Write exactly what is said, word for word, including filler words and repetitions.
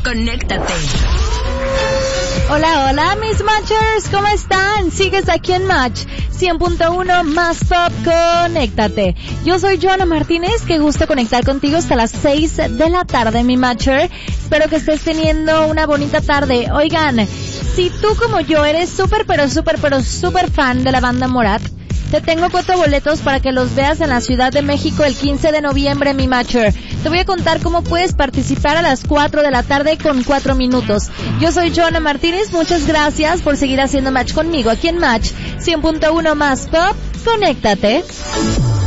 conéctate. Hola, hola, mis Matchers, ¿cómo están? Sigues aquí en Match cien punto uno más Pop, conéctate. Yo soy Joana Martínez, qué gusto conectar contigo hasta las seis de la tarde, mi Matcher. Espero que estés teniendo una bonita tarde. Oigan, si tú como yo eres súper, pero súper, pero súper fan de la banda Morat, te tengo cuatro boletos para que los veas en la Ciudad de México el quince de noviembre, mi Matcher. Te voy a contar cómo puedes participar a las cuatro de la tarde con cuatro minutos. Yo soy Joana Martínez, muchas gracias por seguir haciendo Match conmigo aquí en Match cien punto uno más Pop, conéctate.